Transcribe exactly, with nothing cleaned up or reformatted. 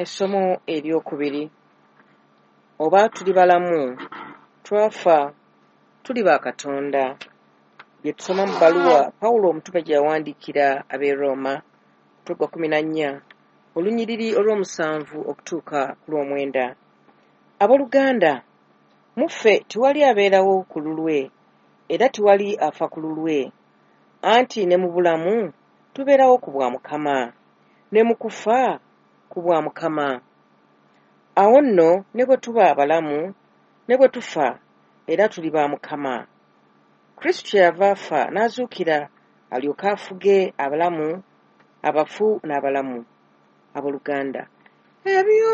Essomo eryokubiri. Oba tuli balamu, twafa, tuli ba Katonda. Bye tusoma mu bbaluwa Pawulo omutume gye yawandiikira ab'e Roma, omutwe gwa kumi na nnya, olunyiriri olw'omusanvu okutuuka ku lw'omwenda. Abooluganda, muffe tewali abeerawo ku lulwe, era tewali afa ku lulwe. Anti ne mu bulamu tubeerawo ku bwa Mukama, ne mu kufa ku bwa Mukama. Awo nno ne bwe tuba abalamu, ne bwe tufa, era tuli ba Mukama. Kristo kyeyava afa n'azuukira alyoke afuge abalamu, abafu n'abalamu. Abooluganda, ebyo